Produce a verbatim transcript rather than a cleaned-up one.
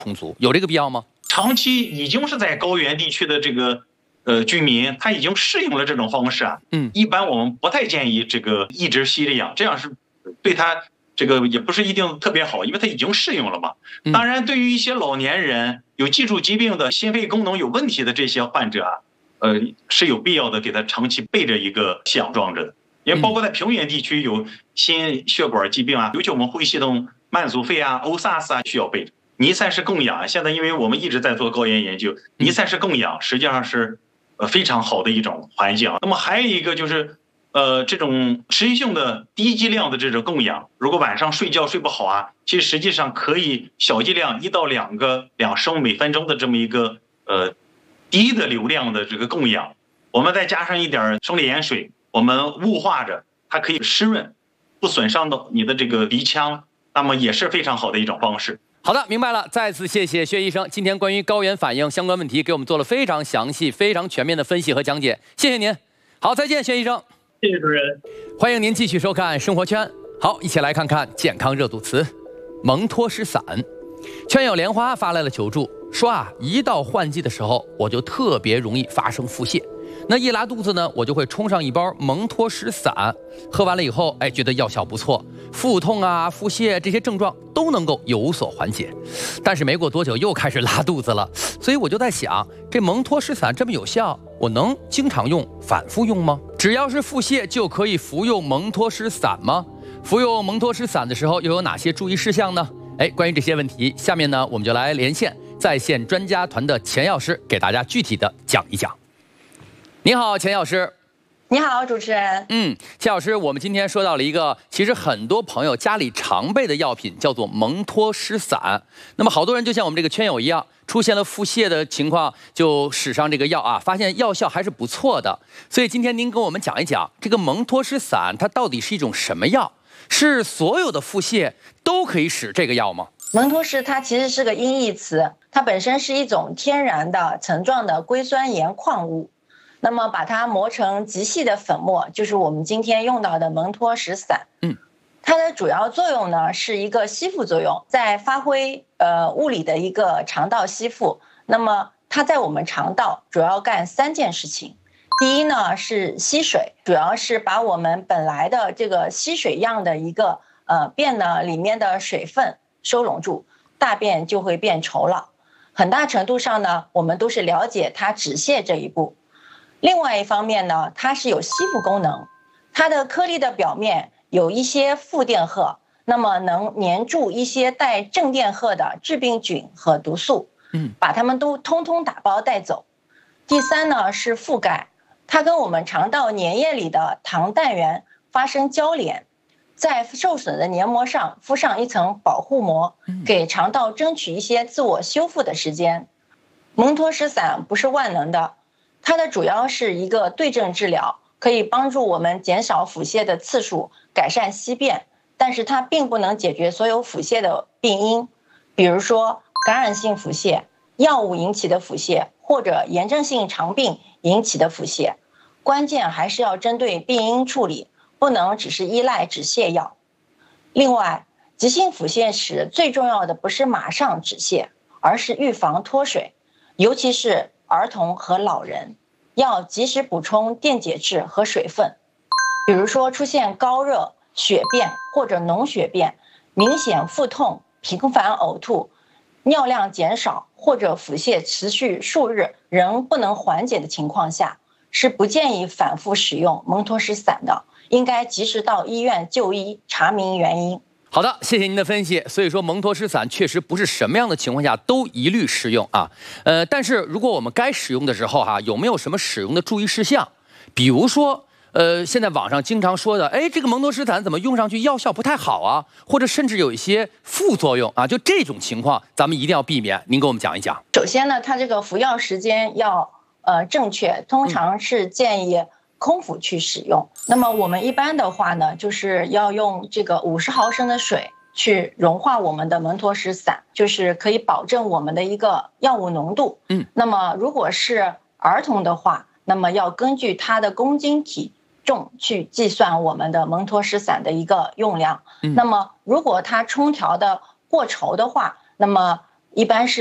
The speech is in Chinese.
充足，有这个必要吗？ 长期已经是在高原地区的这个呃居民，他已经适应了这种方式啊。 嗯， 一般我们不太建议这个一直吸着氧，这样是对他这个也不是一定特别好，因为他已经适应了嘛。当然，对于一些老年人、有基础疾病的、心肺功能有问题的这些患者啊，呃，是有必要的给他长期备着一个吸氧装置的。因为包括在平原地区有心血管疾病啊，尤其我们呼吸系统慢阻肺啊、欧萨斯啊需要备着。尼塞式供氧，现在因为我们一直在做高原研究，尼塞式供氧实际上是呃非常好的一种环境。那么还有一个就是，呃，这种持续性的低剂量的这种供氧，如果晚上睡觉睡不好啊，其实实际上可以小剂量一到两个两升每分钟的这么一个呃低的流量的这个供氧，我们再加上一点生理盐水，我们雾化着，它可以湿润，不损伤到你的这个鼻腔，那么也是非常好的一种方式。 好的，明白了。再次谢谢薛医生，今天关于高原反应相关问题给我们做了非常详细、非常全面的分析和讲解，谢谢您。好，再见，薛医生。 谢谢主任。 欢迎您继续收看生活圈。好，一起来看看健康热度词：蒙脱石散。圈友莲花发来了求助，说啊，一到换季的时候，我就特别容易发生腹泻。那一拉肚子呢，我就会冲上一包蒙脱石散，喝完了以后，哎，觉得药效不错，腹痛啊、腹泻这些症状都能够有所缓解。但是没过多久又开始拉肚子了，所以我就在想，这蒙脱石散这么有效，我能经常用、反复用吗？只要是腹泻就可以服用蒙脱石散吗？服用蒙脱石散的时候又有哪些注意事项呢？哎，关于这些问题，下面呢我们就来连线在线专家团的钱药师，给大家具体的讲一讲。你好，钱药师。 你好，主持人。 嗯，钱老师，我们今天说到了一个其实很多朋友家里常备的药品，叫做蒙脱石散。那么好多人就像我们这个圈友一样，出现了腹泻的情况，就使上这个药啊，发现药效还是不错的。所以今天您跟我们讲一讲，这个蒙脱石散它到底是一种什么药？是所有的腹泻都可以使这个药吗？ 蒙脱石它其实是个音译词，它本身是一种天然的层状的硅酸盐矿物。那么把它磨成极细的粉末，就是我们今天用到的蒙脱石散。 嗯， 它的主要作用呢是一个吸附作用，在发挥呃物理的一个肠道吸附。那么它在我们肠道主要干三件事情。第一呢是吸水，主要是把我们本来的这个吸水样的一个呃便呢里面的水分收拢住，大便就会变稠了。很大程度上呢，我们都是了解它止泻这一步。另外一方面呢，它是有吸附功能，它的颗粒的表面有一些负电荷，那么能粘住一些带正电荷的致病菌和毒素，嗯，把它们都通通打包带走。第三呢是覆盖，它跟我们肠道粘液里的糖氮源发生交联，在受损的黏膜上敷上一层保护膜，给肠道争取一些自我修复的时间。蒙脱石散不是万能的，它的主要是一个对症治疗，可以帮助我们减少腹泻的次数，改善稀便，但是它并不能解决所有腹泻的病因，比如说感染性腹泻、药物引起的腹泻，或者炎症性肠病引起的腹泻。关键还是要针对病因处理，不能只是依赖止泻药。另外，急性腹泻时最重要的不是马上止泻，而是预防脱水，尤其是儿童和老人，要及时补充电解质和水分。比如说出现高热、血便或者脓血便，明显腹痛、频繁呕吐、尿量减少或者腹泻持续数日仍不能缓解的情况下，是不建议反复使用蒙脱石散的，应该及时到医院就医，查明原因。 好的，谢谢您的分析。所以说蒙脱石散确实不是什么样的情况下都一律适用啊。呃，但是如果我们该使用的时候哈、啊，有没有什么使用的注意事项？比如说，呃，现在网上经常说的，哎，这个蒙脱石散怎么用上去药效不太好啊？或者甚至有一些副作用啊，就这种情况，咱们一定要避免。您给我们讲一讲。 首先呢，它这个服药时间要呃正确，通常是建议空腹去使用。那么我们一般的话呢，就是要用这个五十毫升的水去融化我们的蒙脱石散，就是可以保证我们的一个药物浓度。嗯，那么如果是儿童的话，那么要根据他的公斤体重去计算我们的蒙脱石散的一个用量。嗯，那么如果它冲调的过稠的话，那么一般是